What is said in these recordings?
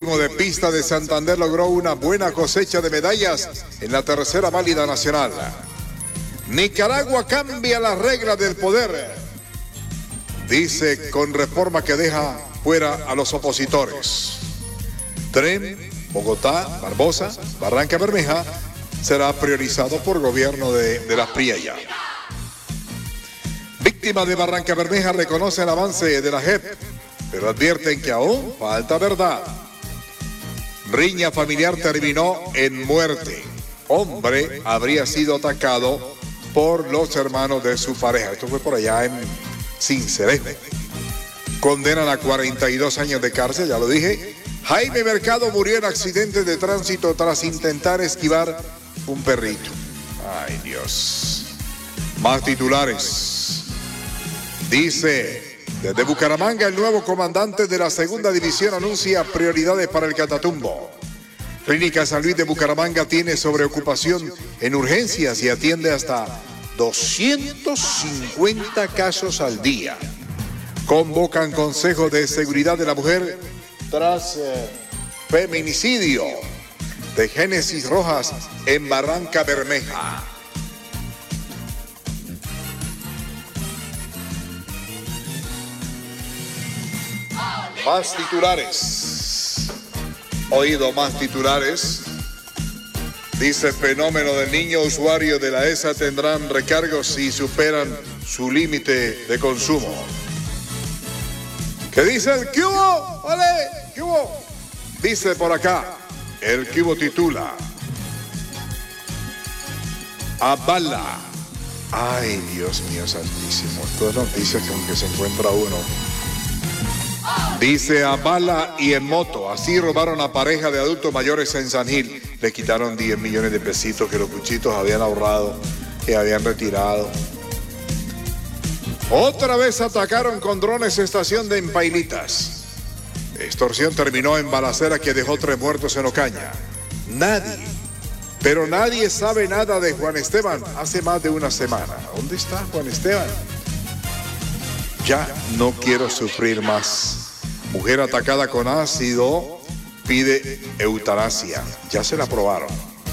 Atletismo de pista de Santander logró una buena cosecha de medallas en la tercera válida nacional. Nicaragua cambia las reglas del poder, dice, con reforma que deja fuera a los opositores. Tren Bogotá, Barbosa, Barranca Bermeja será priorizado por gobierno de las Priella. Víctimas de Barranca Bermeja reconocen el avance de la JEP, pero advierten que aún falta verdad. Riña familiar terminó en muerte. Hombre habría sido atacado por los hermanos de su pareja. Esto fue por allá en Cincelejo. Condenan a 42 años de cárcel, ya lo dije. Jaime Mercado murió en accidente de tránsito tras intentar esquivar un perrito. Ay, Dios. Más titulares. Dice, desde Bucaramanga, el nuevo comandante de la segunda división anuncia prioridades para el Catatumbo. Clínica San Luis de Bucaramanga tiene sobreocupación en urgencias y atiende hasta 250 casos al día. Convocan Consejo de Seguridad de la Mujer tras feminicidio de Génesis Rojas en Barranca Bermeja. Más titulares. Oído, más titulares. Dice, fenómeno del niño usuario de la ESA tendrán recargos si superan su límite de consumo. ¿Qué dice el Cubo? ¡Ole! ¡Cubo! Dice por acá, el Cubo titula, Avala. Ay, Dios mío santísimo. Estas noticias con que se encuentra uno. Dice, a bala y en moto. Así robaron a pareja de adultos mayores en San Gil. Le quitaron 10 millones de pesitos que los cuchitos habían ahorrado, que habían retirado. Otra vez atacaron con drones estación de Empailitas. Extorsión terminó en balacera que dejó 3 muertos en Ocaña. Pero nadie sabe nada de Juan Esteban hace más de una semana. ¿Dónde está Juan Esteban? Ya no quiero sufrir más. Mujer atacada con ácido pide eutanasia. Ya se la aprobaron.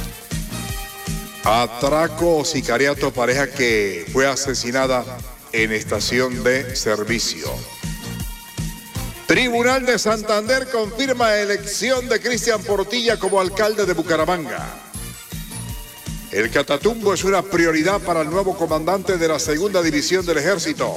Atraco o sicariato, pareja que fue asesinada en estación de servicio. Tribunal de Santander confirma elección de Cristian Portilla como alcalde de Bucaramanga. El Catatumbo es una prioridad para el nuevo comandante de la segunda división del ejército.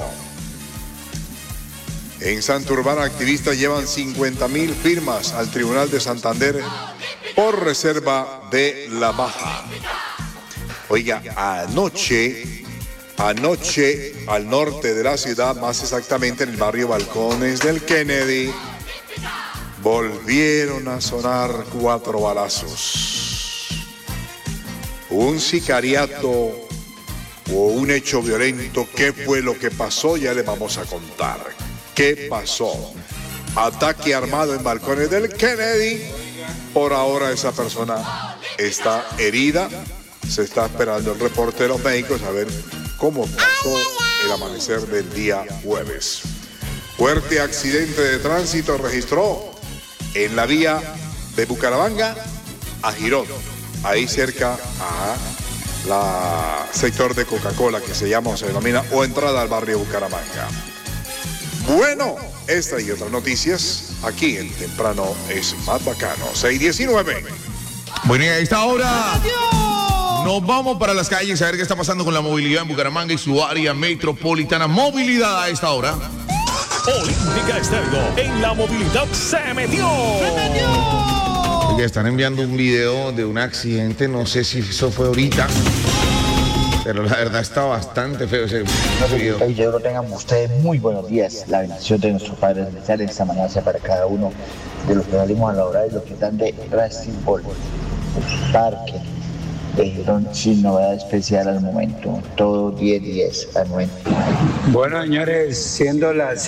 En Santurbán, activistas llevan 50.000 firmas al Tribunal de Santander por reserva de la baja. Oiga, anoche al norte de la ciudad, más exactamente en el barrio Balcones del Kennedy, volvieron a sonar 4 balazos. Un sicariato o un hecho violento. ¿Qué fue lo que pasó? Ya le vamos a contar. ¿Qué pasó? Ataque armado en Balcones del Kennedy. Por ahora esa persona está herida. Se está esperando el reporte de los médicos a ver cómo pasó el amanecer del día jueves. Fuerte accidente de tránsito registró en la vía de Bucaramanga a Girón, ahí cerca a la sector de Coca-Cola que se llama o se denomina, o entrada al barrio Bucaramanga. Bueno, esta y otras noticias aquí en Temprano es Más Bacano, 6:19. Bueno, y a esta hora nos vamos para las calles a ver qué está pasando con la movilidad en Bucaramanga y su área metropolitana. Movilidad a esta hora. Olímpica Estéreo en la movilidad se metió. Oiga, están enviando un video de un accidente, no sé si eso fue ahorita, pero la verdad está bastante feo ese video. Y yo lo tengan ustedes muy buenos días. La bendición de nuestros padres celestiales esta mañana sea para cada uno de los que salimos a la hora y los que están de Racing Ball, Parque de Girón, sin novedad especial al momento. Todo 10-10 al momento. Bueno, señores, siendo las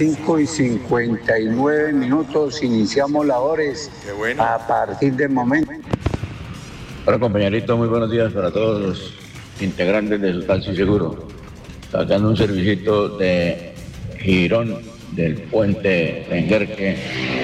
5:59, iniciamos labores. Qué bueno. A partir del momento. Hola compañeritos, muy buenos días para todos los integrantes de su Taxi Seguro. Está dando un servicito de Girón, del puente Enguerque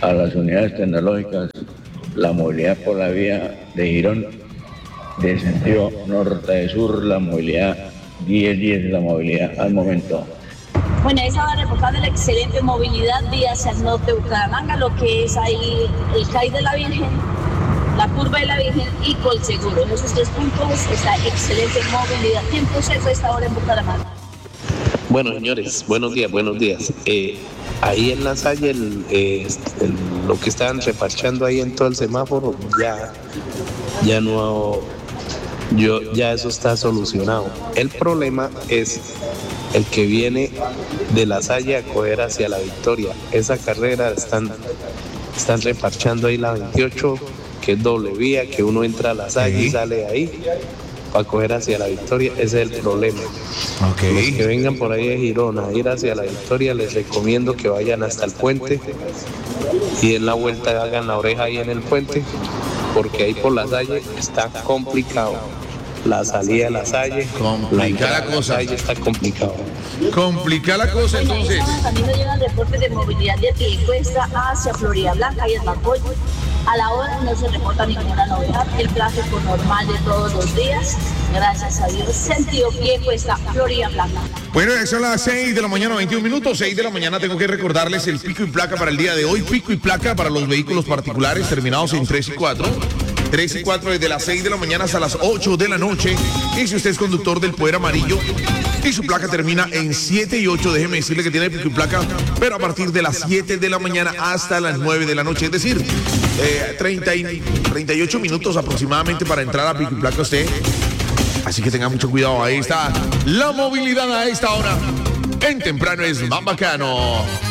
a las unidades tecnológicas la movilidad por la vía de Girón de sentido norte-sur, la movilidad 10-10 de la movilidad al momento. Bueno, ahí estaba reportando la excelente movilidad vía hacia el norte de Bucaramanga, lo que es ahí el CAI de la Virgen, la curva de la Virgen y Colseguro. En esos 3 puntos está excelente movilidad. Tiempo seco a esta hora en Bucaramanga. Bueno, señores, buenos días. Ahí en la Salle, lo que estaban reparchando ahí en todo el semáforo, ya no, ya eso está solucionado. El problema es el que viene de la Salle a coger hacia la Victoria. Esa carrera están reparchando ahí la 28, que es doble vía, que uno entra a la Salle y sale de ahí para coger hacia la Victoria. Ese es el problema. Okay. Los que vengan por ahí de Girón a ir hacia la Victoria, les recomiendo que vayan hasta el puente y en la vuelta hagan la oreja ahí en el puente, porque ahí por la Salle está complicado. La salida de la Salle, complicada la cosa. La Salle está complicado. Complica la cosa, entonces. También nos llegan reportes de movilidad de pie y cuesta hacia Florida Blanca y el Bancoy. A la hora no se reporta ninguna novedad, el tráfico normal de todos los días, gracias a Dios. Sentido pie y cuesta Florida Blanca. Bueno, son las 6 de la mañana, 21 minutos. 6 de la mañana tengo que recordarles el pico y placa para el día de hoy. Pico y placa para los vehículos particulares terminados en 3 y 4. 3 y 4 desde las 6 de la mañana hasta las 8 de la noche. Y si usted es conductor del Poder Amarillo y su placa termina en 7 y 8, déjeme decirle que tiene pico y placa, pero a partir de las 7 de la mañana hasta las 9 de la noche. Es decir, 38 minutos aproximadamente para entrar a pico y placa usted. Así que tenga mucho cuidado. Ahí está la movilidad a esta hora. En temprano es más bacano.